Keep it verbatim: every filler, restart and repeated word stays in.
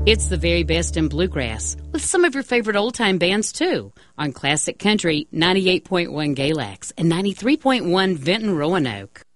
It's the very best in bluegrass, with some of your favorite old-time bands, too, on Classic Country ninety-eight point one Galax and ninety-three point one Vinton Roanoke.